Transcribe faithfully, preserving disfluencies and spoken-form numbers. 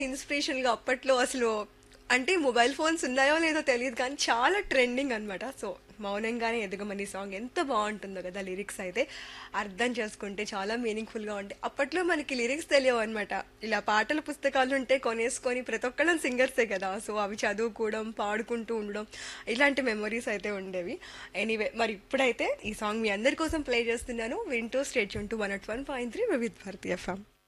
ఇన్స్పిరేషన్‌గా అప్పట్లో అసలు అంటే మొబైల్ ఫోన్స్ ఉన్నాయో లేదో తెలీదు కానీ చాలా ట్రెండింగ్ అనమాట. సో, 'మౌనంగానే ఎదగమని' సాంగ్ ఎంత బావుంటుందో కదా! లిరిక్స్ అయితే అర్థం చేసుకుంటే చాలా మీనింగ్‌ఫుల్‌గా ఉంటాయి. అప్పట్లో మనకి లిరిక్స్ తెలియవనమాట. ఇలా పాటల పుస్తకాలుంటే కొనేసుకొని ప్రతి ఒక్కళ్ళం సింగర్సే కదా! సో, అవి చదువుకోవడం, పాడుకుంటూ ఉండడం ఇలాంటి మెమోరీస్ అయితే ఉండేవి. ఎనీవే మరి ఇప్పుడైతే ఈ సాంగ్ మీ అందరి కోసం ప్లే చేస్తున్నాను. వింటూ stay tune to one not one point three Vividh Bharati FM.